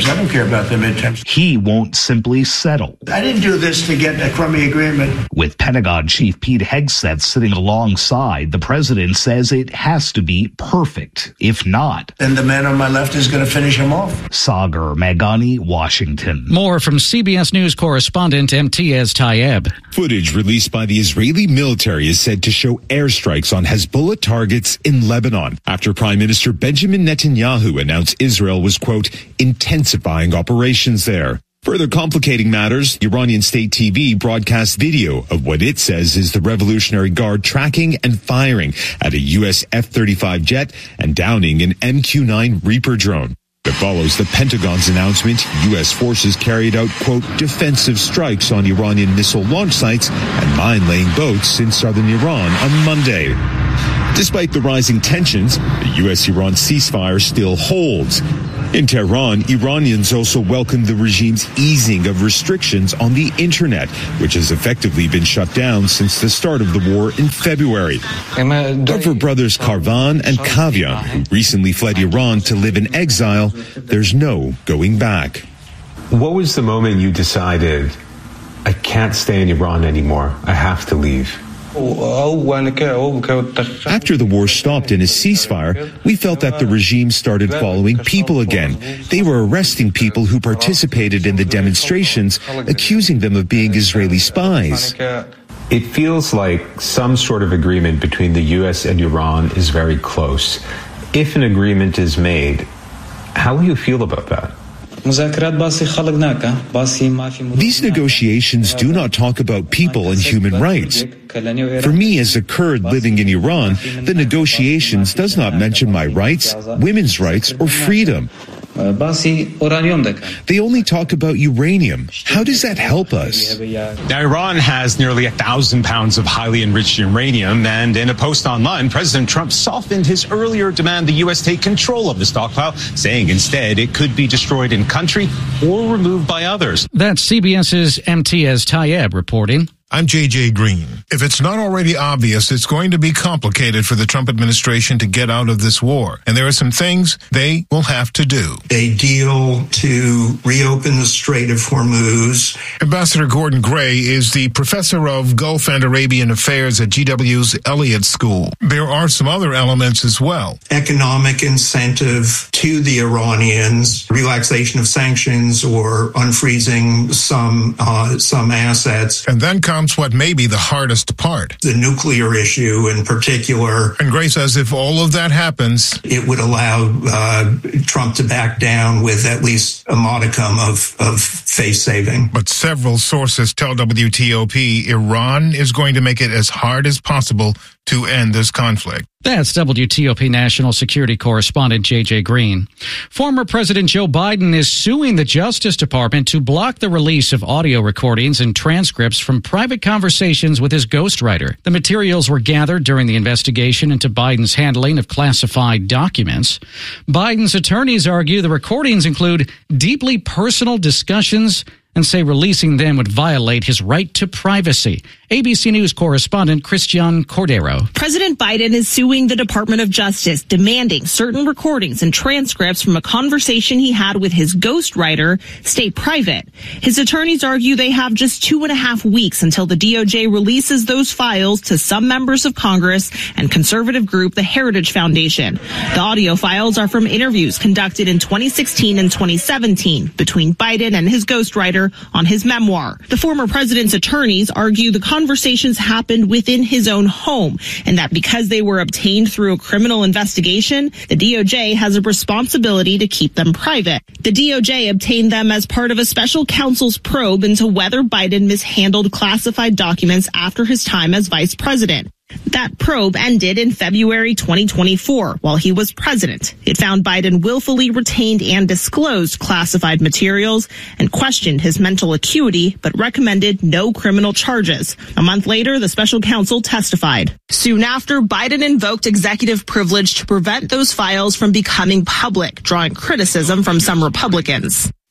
midterms. I don't care about the midterms. He won't simply settle. I didn't do this to get a crummy agreement. With Pentagon Chief Pete Hegseth sitting alongside, the president says it has to be perfect. If not, then the man on my left is going to finish him off. Sagar Meghani, Washington. More from C B S News correspondent Imtiaz Tayeb. Footage released by the Israeli military is said to show airstrikes on Hezbollah targets in Lebanon after Prime Minister Benjamin Netanyahu announced Israel was, quote, intensifying operations there. Further complicating matters, Iranian state T V broadcast video of what it says is the Revolutionary Guard tracking and firing at a U S F thirty-five jet and downing an M Q nine Reaper drone. It follows the Pentagon's announcement U S forces carried out, quote, defensive strikes on Iranian missile launch sites and mine-laying boats in southern Iran on Monday. Despite the rising tensions, the U S-Iran ceasefire still holds. In Tehran, Iranians also welcomed the regime's easing of restrictions on the internet, which has effectively been shut down since the start of the war in February. But for brothers Karvan and Kavya, who recently fled Iran to live in exile, there's no going back. What was the moment you decided, I can't stay in Iran anymore, I have to leave? After the war stopped in a ceasefire, we felt that the regime started following people again. They were arresting people who participated in the demonstrations, accusing them of being Israeli spies. It feels like some sort of agreement between the U S and Iran is very close. If an agreement is made, how will you feel about that? These negotiations do not talk about people and human rights. For me, as a Kurd living in Iran, the negotiations does not mention my rights, women's rights, or freedom. They only talk about uranium. How does that help us? Now, Iran has nearly a thousand pounds of highly enriched uranium, and in a post online, President Trump softened his earlier demand the U S take control of the stockpile, saying instead it could be destroyed in country or removed by others. That's CBS's Imtiaz Tayeb reporting. I'm J J Green. If it's not already obvious, it's going to be complicated for the Trump administration to get out of this war. And there are some things they will have to do. A deal to reopen the Strait of Hormuz. Ambassador Gordon Gray is the professor of Gulf and Arabian Affairs at G W's Elliott School. There are some other elements as well. Economic incentive to the Iranians, relaxation of sanctions or unfreezing some, uh, some assets. And then comes what may be the hardest part. The nuclear issue in particular. And Gray says if all of that happens, it would allow uh, Trump to back down with at least a modicum of, of face saving. But several sources tell W T O P Iran is going to make it as hard as possible to end this conflict. That's W T O P national security correspondent J J Green. Former President Joe Biden is suing the Justice Department to block the release of audio recordings and transcripts from private conversations with his ghostwriter. The materials were gathered during the investigation into Biden's handling of classified documents. Biden's attorneys argue the recordings include deeply personal discussions and say releasing them would violate his right to privacy. A B C News correspondent Christian Cordero. President Biden is suing the Department of Justice, demanding certain recordings and transcripts from a conversation he had with his ghostwriter stay private. His attorneys argue they have just two and a half weeks until the D O J releases those files to some members of Congress and conservative group the Heritage Foundation. The audio files are from interviews conducted in twenty sixteen and twenty seventeen between Biden and his ghostwriter on his memoir. The former president's attorneys argue the conversations happened within his own home and that because they were obtained through a criminal investigation, the D O J has a responsibility to keep them private. The D O J obtained them as part of a special counsel's probe into whether Biden mishandled classified documents after his time as vice president. That probe ended in February twenty twenty-four while he was president. It found Biden willfully retained and disclosed classified materials and questioned his mental acuity, but recommended no criminal charges. A month later, the special counsel testified. Soon after, Biden invoked executive privilege to prevent those files from becoming public, drawing criticism from some Republicans.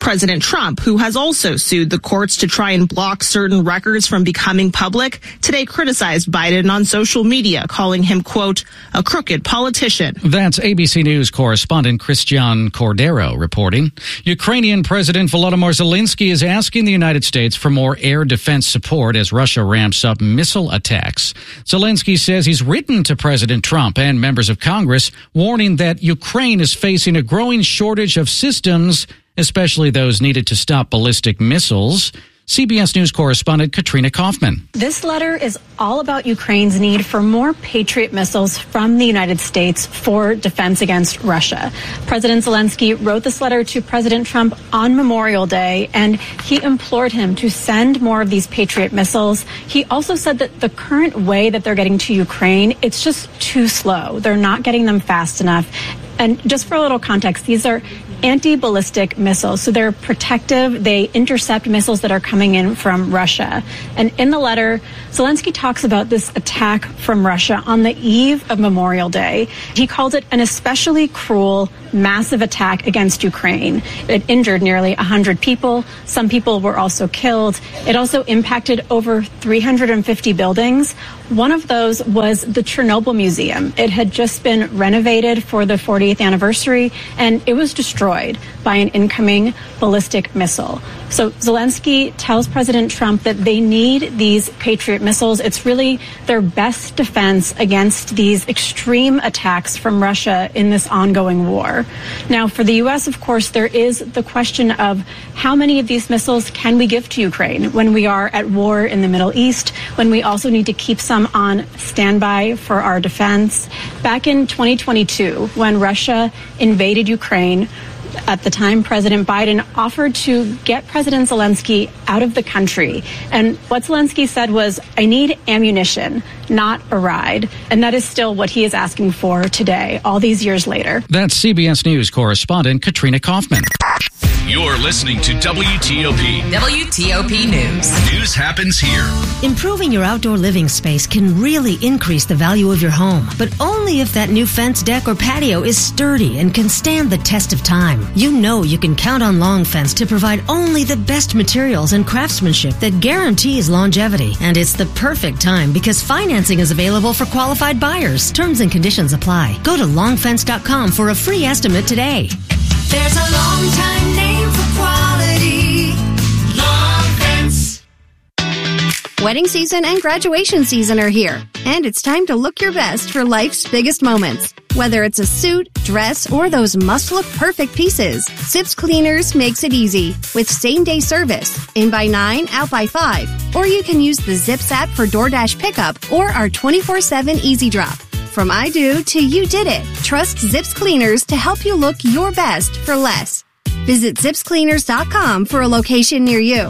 President Trump, who has also sued the courts to try and block certain records from becoming public, today criticized Biden on social media, calling him, quote, a crooked politician. That's A B C News correspondent Christian Cordero reporting. Ukrainian President Volodymyr Zelensky is asking the United States for more air defense support as Russia ramps up missile attacks. Zelensky says he's written to President Trump and members of Congress, warning that Ukraine is facing a growing shortage of systems, especially those needed to stop ballistic missiles. C B S News correspondent Katrina Kaufman. This letter is all about Ukraine's need for more Patriot missiles from the United States for defense against Russia. President Zelensky wrote this letter to President Trump on Memorial Day, and he implored him to send more of these Patriot missiles. He also said that the current way that they're getting to Ukraine, it's just too slow. They're not getting them fast enough. And just for a little context, these are anti-ballistic missiles. So they're protective. They intercept missiles that are coming in from Russia. And in the letter, Zelensky talks about this attack from Russia on the eve of Memorial Day. He called it an especially cruel, massive attack against Ukraine. It injured nearly one hundred people. Some people were also killed. It also impacted over three hundred fifty buildings. One of those was the Chernobyl Museum. It had just been renovated for the fortieth anniversary, and it was destroyed by an incoming ballistic missile. So Zelensky tells President Trump that they need these Patriot missiles. It's really their best defense against these extreme attacks from Russia in this ongoing war. Now, for the U S, of course, there is the question of how many of these missiles can we give to Ukraine when we are at war in the Middle East, when we also need to keep some on standby for our defense. Back in twenty twenty-two, when Russia invaded Ukraine, at the time, President Biden offered to get President Zelensky out of the country. And what Zelensky said was, I need ammunition, not a ride. And that is still what he is asking for today, all these years later. That's C B S News correspondent Katrina Kaufman. You're listening to W T O P. W T O P News. News happens here. Improving your outdoor living space can really increase the value of your home, but only if that new fence, deck, or patio is sturdy and can stand the test of time. You know you can count on Long Fence to provide only the best materials and craftsmanship that guarantees longevity. And it's the perfect time because financing is available for qualified buyers. Terms and conditions apply. Go to long fence dot com for a free estimate today. There's a long time name for quality. Long Fence. Wedding season and graduation season are here, and it's time to look your best for life's biggest moments. Whether it's a suit, dress, or those must-look-perfect pieces, Zips Cleaners makes it easy with same-day service, in by nine, out by five. Or you can use the Zips app for DoorDash pickup or our twenty-four seven Easy Drop. From I do to you did it, trust Zips Cleaners to help you look your best for less. Visit zips cleaners dot com for a location near you.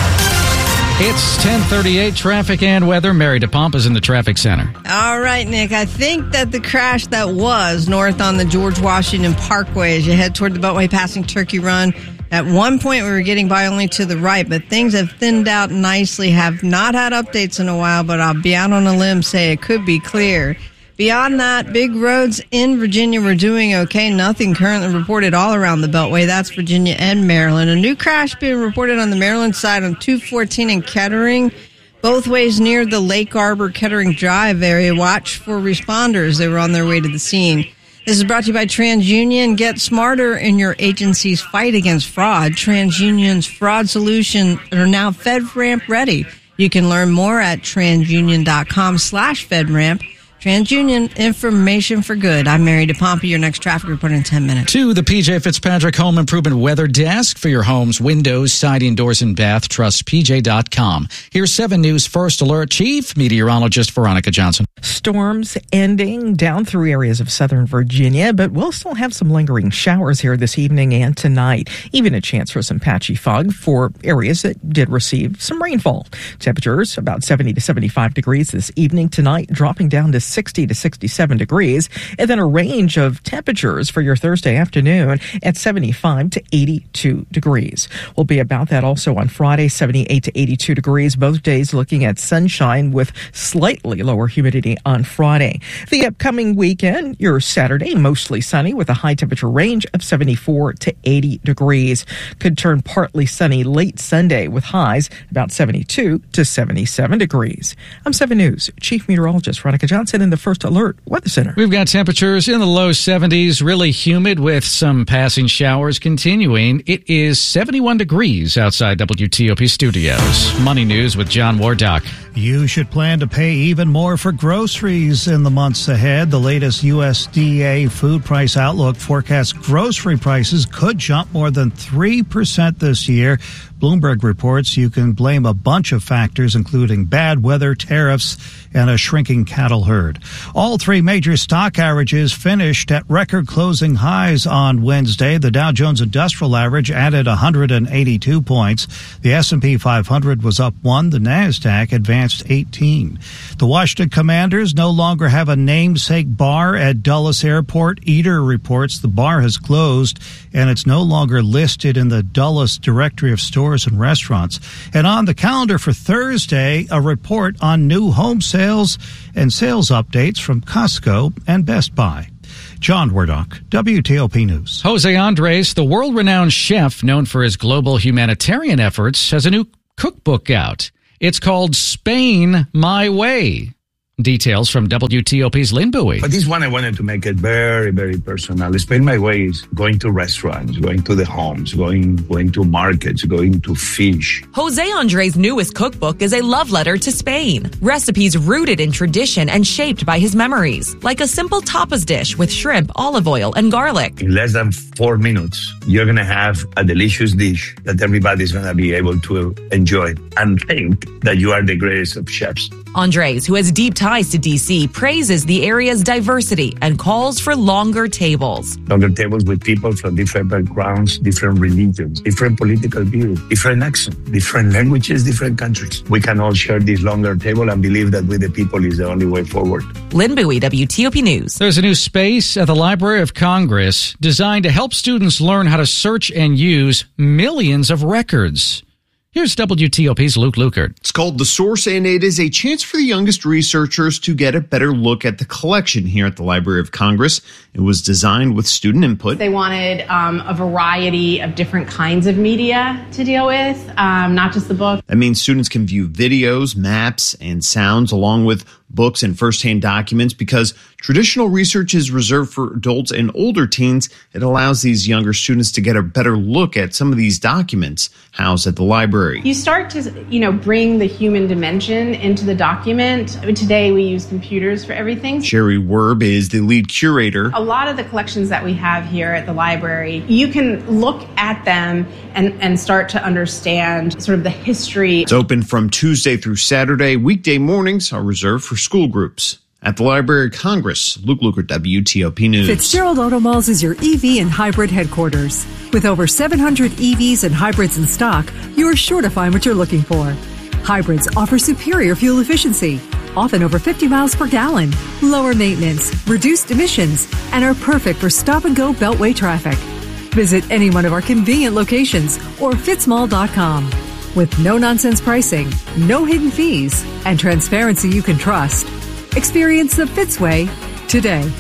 It's ten thirty-eight, traffic and weather. Mary DePompa is in the traffic center. All right, Nick. I think that the crash that was north on the George Washington Parkway as you head toward the Beltway passing Turkey Run, at one point we were getting by only to the right, but things have thinned out nicely. Have not had updates in a while, but I'll be out on a limb, say it could be clear. Beyond that, big roads in Virginia were doing okay. Nothing currently reported all around the Beltway. That's Virginia and Maryland. A new crash being reported on the Maryland side on two fourteen in Kettering, both ways near the Lake Arbor Kettering Drive area. Watch for responders. They were on their way to the scene. This is brought to you by TransUnion. Get smarter in your agency's fight against fraud. TransUnion's fraud solutions are now FedRAMP ready. You can learn more at transunion.com slash FedRAMP. TransUnion, information for good. I'm Mary DePompa, your next traffic report in ten minutes. To the P J Fitzpatrick Home Improvement Weather Desk for your home's windows, siding, doors, and bath. Trust P J dot com. Here's seven News First Alert Chief Meteorologist Veronica Johnson. Storms ending down through areas of southern Virginia, but we'll still have some lingering showers here this evening and tonight. Even a chance for some patchy fog for areas that did receive some rainfall. Temperatures about seventy to seventy-five degrees this evening. Tonight dropping down to sixty to sixty-seven degrees. And then a range of temperatures for your Thursday afternoon at seventy-five to eighty-two degrees. We'll be about that also on Friday, seventy-eight to eighty-two degrees. Both days looking at sunshine with slightly lower humidity on Friday. The upcoming weekend, your Saturday, mostly sunny with a high temperature range of seventy-four to eighty degrees. Could turn partly sunny late Sunday with highs about seventy-two to seventy-seven degrees. I'm seven News Chief Meteorologist Veronica Johnson in the First Alert Weather Center. We've got temperatures in the low seventies, really humid with some passing showers continuing. It is seventy-one degrees outside W T O P studios. Money News with John Wardock. You should plan to pay even more for groceries in the months ahead. The latest U S D A food price outlook forecasts grocery prices could jump more than three percent this year. Bloomberg reports you can blame a bunch of factors, including bad weather, tariffs, and a shrinking cattle herd. All three major stock averages finished at record closing highs on Wednesday. The Dow Jones Industrial Average added one hundred eighty-two points. The S and P five hundred was up one. The NASDAQ advanced eighteen. The Washington Commanders no longer have a namesake bar at Dulles Airport. Eater reports the bar has closed and it's no longer listed in the Dulles Directory of Stores and Restaurants. And on the calendar for Thursday, a report on new home sales and sales updates from Costco and Best Buy. John Wardock, W T O P News. Jose Andres, the world-renowned chef known for his global humanitarian efforts, has a new cookbook out. It's called Spain My Way. Details from W T O P's Lynn Bowie. But this one, I wanted to make it very, very personal. Spain My Way is going to restaurants, going to the homes, going going to markets, going to fish. Jose Andres' newest cookbook is a love letter to Spain. Recipes rooted in tradition and shaped by his memories, like a simple tapas dish with shrimp, olive oil, and garlic. In less than four minutes, you're going to have a delicious dish that everybody's going to be able to enjoy and think that you are the greatest of chefs. Andres, who has deep ties to D C, praises the area's diversity and calls for longer tables. Longer tables with people from different backgrounds, different religions, different political views, different accents, different languages, different countries. We can all share this longer table and believe that with the people is the only way forward. Lynn Bowie, W T O P News. There's a new space at the Library of Congress designed to help students learn how to search and use millions of records. Here's W T O P's Luke Lukert. It's called The Source, and it is a chance for the youngest researchers to get a better look at the collection here at the Library of Congress. It was designed with student input. They wanted um, a variety of different kinds of media to deal with, um, not just the book. That means students can view videos, maps, and sounds along with books and firsthand documents. Because traditional research is reserved for adults and older teens, it allows these younger students to get a better look at some of these documents housed at the library. You start to, you know, bring the human dimension into the document. Today we use computers for everything. Sherry Werb is the lead curator. A lot of the collections that we have here at the library, you can look at them and, and start to understand sort of the history. It's open from Tuesday through Saturday. Weekday mornings are reserved for school groups. At the Library of Congress, Luke Lukert, W T O P News. Fitzgerald Automalls is your E V and hybrid headquarters. With over seven hundred E Vs and hybrids in stock, you're sure to find what you're looking for. Hybrids offer superior fuel efficiency, often over fifty miles per gallon, lower maintenance, reduced emissions, and are perfect for stop-and-go beltway traffic. Visit any one of our convenient locations or fitzmall dot com. With no-nonsense pricing, no hidden fees, and transparency you can trust. Experience the Fitz way today.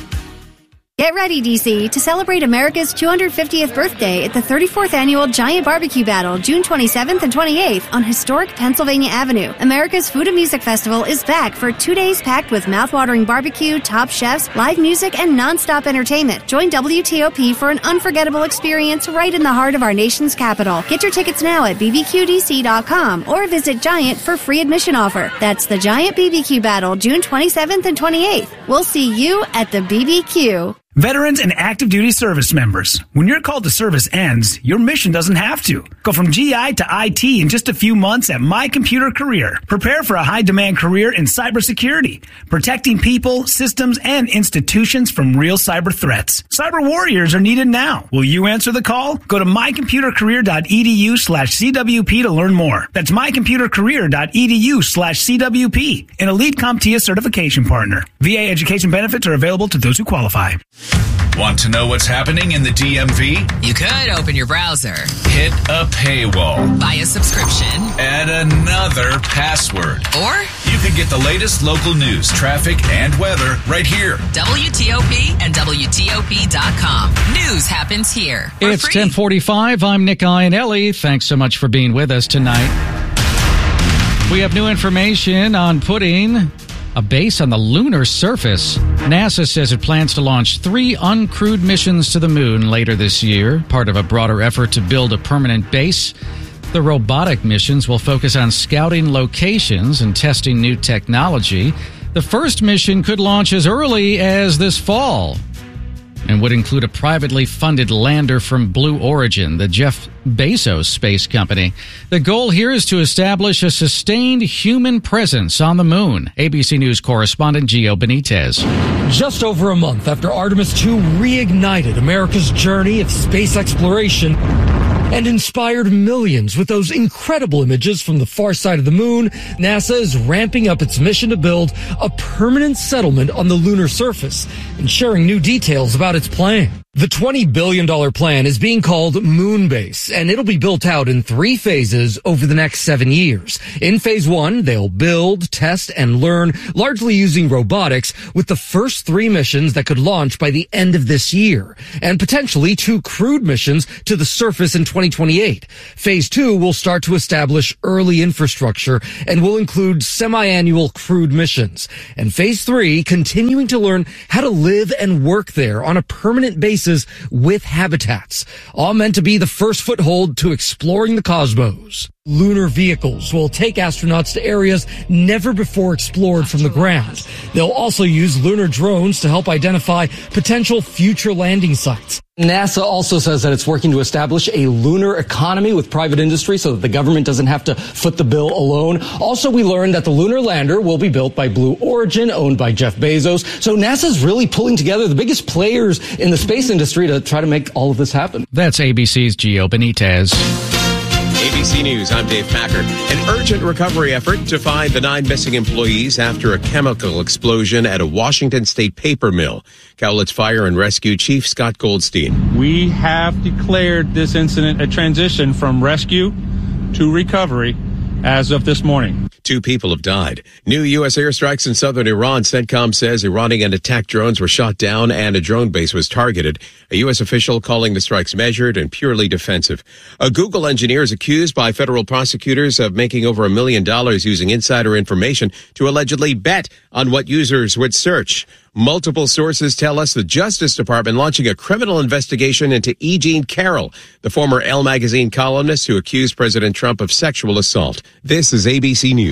Get ready, D C, to celebrate America's two hundred fiftieth birthday at the thirty-fourth Annual Giant Barbecue Battle, June twenty-seventh and twenty-eighth on historic Pennsylvania Avenue. America's Food and Music Festival is back for two days packed with mouthwatering barbecue, top chefs, live music, and nonstop entertainment. Join W T O P for an unforgettable experience right in the heart of our nation's capital. Get your tickets now at b b q d c dot com or visit Giant for free admission offer. That's the Giant B B Q Battle, June twenty-seventh and twenty-eighth. We'll see you at the B B Q. Veterans and active duty service members, when your call to service ends, your mission doesn't have to. Go from G I to I T in just a few months at My Computer Career. Prepare for a high-demand career in cybersecurity, protecting people, systems, and institutions from real cyber threats. Cyber warriors are needed now. Will you answer the call? Go to mycomputercareer.edu slash CWP to learn more. That's mycomputercareer.edu slash CWP, an Elite CompTIA certification partner. V A education benefits are available to those who qualify. Want to know what's happening in the D M V? You could open your browser, hit a paywall, buy a subscription, add another password. Or you could get the latest local news, traffic, and weather right here. W T O P and W T O P dot com. News happens here. It's free. ten forty-five. I'm Nick Iannelli. Thanks so much for being with us tonight. We have new information on putting a base on the lunar surface. NASA says it plans to launch three uncrewed missions to the moon later this year, part of a broader effort to build a permanent base. The robotic missions will focus on scouting locations and testing new technology. The first mission could launch as early as this fall and would include a privately funded lander from Blue Origin, the Jeff Bezos space company. The goal here is to establish a sustained human presence on the moon. A B C News correspondent Gio Benitez. Just over a month after Artemis two reignited America's journey of space exploration and inspired millions with those incredible images from the far side of the moon, NASA is ramping up its mission to build a permanent settlement on the lunar surface and sharing new details about its plan. The twenty billion dollars plan is being called Moonbase, and it'll be built out in three phases over the next seven years. In phase one, they'll build, test, and learn, largely using robotics, with the first three missions that could launch by the end of this year, and potentially two crewed missions to the surface in twenty twenty-eight. Phase two will start to establish early infrastructure and will include semi-annual crewed missions. And phase three, continuing to learn how to live and work there on a permanent basis with habitats, all meant to be the first foothold to exploring the cosmos. Lunar vehicles will take astronauts to areas never before explored from the ground. They'll also use lunar drones to help identify potential future landing sites. NASA also says that it's working to establish a lunar economy with private industry so that the government doesn't have to foot the bill alone. Also, we learned that the lunar lander will be built by Blue Origin, owned by Jeff Bezos. So NASA's really pulling together the biggest players in the space industry to try to make all of this happen. That's A B C's Gio Benitez. A B C News, I'm Dave Packard. An urgent recovery effort to find the nine missing employees after a chemical explosion at a Washington State paper mill. Cowlitz Fire and Rescue Chief Scott Goldstein. We have declared this incident a transition from rescue to recovery as of this morning. Two people have died. New U S airstrikes in southern Iran. CENTCOM says Iranian attack drones were shot down and a drone base was targeted. A U S official calling the strikes measured and purely defensive. A Google engineer is accused by federal prosecutors of making over a million dollars using insider information to allegedly bet on what users would search. Multiple sources tell us the Justice Department launching a criminal investigation into E. Jean Carroll, the former Elle magazine columnist who accused President Trump of sexual assault. This is A B C News.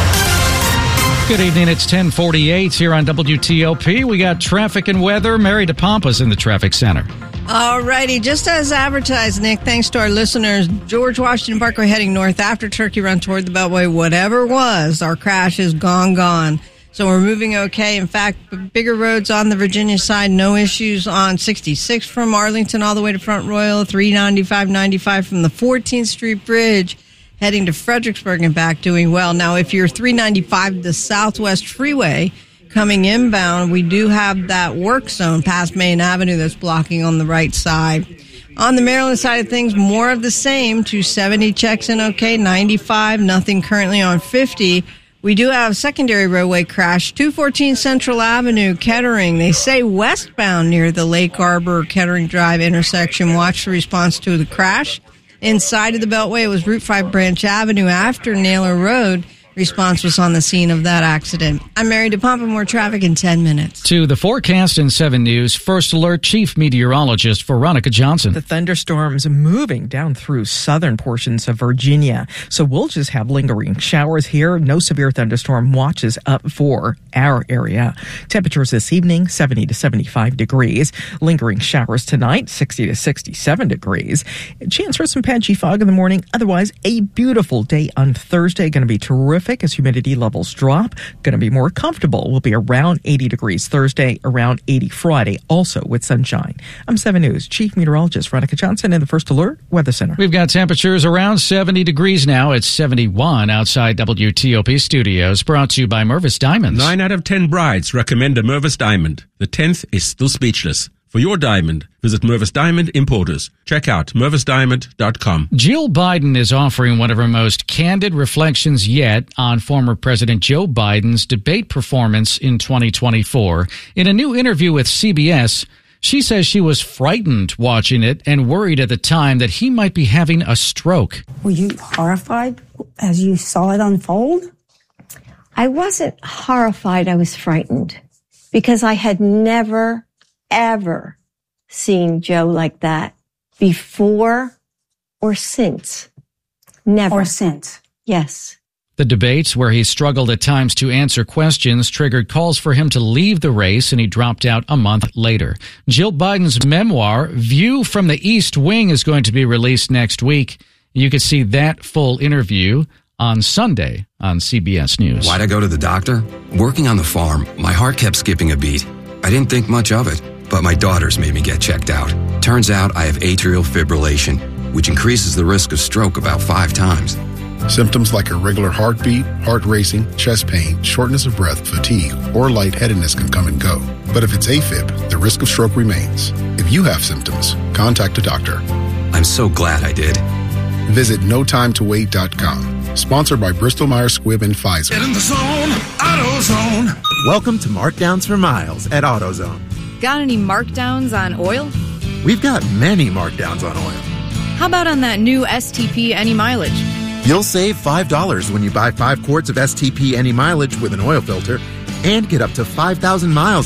Good evening. It's ten forty-eight here on W T O P. We got traffic and weather. Mary DePompa's in the traffic center. All righty. Just as advertised, Nick, thanks to our listeners, George Washington Parkway heading north after Turkey Run toward the Beltway, whatever was, our crash is gone, gone. So we're moving okay. In fact, bigger roads on the Virginia side, no issues on sixty-six from Arlington all the way to Front Royal, three ninety-five, ninety-five from the fourteenth Street Bridge heading to Fredericksburg and back, doing well. Now, if you're three ninety-five, the Southwest Freeway coming inbound, we do have that work zone past Main Avenue that's blocking on the right side. On the Maryland side of things, more of the same. two seventy checks in okay, ninety-five, nothing currently on fifty. We do have secondary roadway crash, two fourteen Central Avenue, Kettering. They say westbound near the Lake Arbor Kettering Drive intersection. Watch the response to the crash. Inside of the Beltway, it was Route five Branch Avenue after Naylor Road. response was on the scene of that accident. I'm Mary DePompa. More traffic in ten minutes. To the forecast in seven News, First Alert Chief Meteorologist Veronica Johnson. The thunderstorms moving down through southern portions of Virginia. So we'll just have lingering showers here. No severe thunderstorm watches up for our area. Temperatures this evening, seventy to seventy-five degrees. Lingering showers tonight, sixty to sixty-seven degrees. Chance for some patchy fog in the morning. Otherwise, a beautiful day on Thursday. Going to be terrific as humidity levels drop. Going to be more comfortable. We'll be around eighty degrees Thursday, around eighty Friday, also with sunshine. I'm seven News Chief Meteorologist Veronica Johnson in the First Alert Weather Center. We've got temperatures around seventy degrees now. It's seventy-one outside W T O P studios. Brought to you by Mervis Diamonds. Nine out of ten brides recommend a Mervis Diamond. The tenth is still speechless. For your diamond, visit Mervis Diamond Importers. Check out mervis diamond dot com. Jill Biden is offering one of her most candid reflections yet on former President Joe Biden's debate performance in twenty twenty-four. In a new interview with C B S, she says she was frightened watching it and worried at the time that he might be having a stroke. Were you horrified as you saw it unfold? I wasn't horrified. I was frightened because I had never ever seen Joe like that before or since. Never. Or since. Yes. The debates, where he struggled at times to answer questions, triggered calls for him to leave the race, and he dropped out a month later. Jill Biden's memoir, View from the East Wing, is going to be released next week. You can see that full interview on Sunday on C B S News. Why'd I go to the doctor? Working on the farm, my heart kept skipping a beat. I didn't think much of it, but my daughters made me get checked out. Turns out I have atrial fibrillation, which increases the risk of stroke about five times. Symptoms like irregular heartbeat, heart racing, chest pain, shortness of breath, fatigue, or lightheadedness can come and go. But if it's AFib, the risk of stroke remains. If you have symptoms, contact a doctor. I'm so glad I did. Visit no time to wait dot com. Sponsored by Bristol Myers Squibb and Pfizer. Get in the zone, AutoZone. Welcome to Markdowns for Miles at AutoZone. Got any markdowns on oil? We've got many markdowns on oil. How about on that new S T P Any Mileage? You'll save five dollars when you buy five quarts of S T P Any Mileage with an oil filter and get up to five thousand miles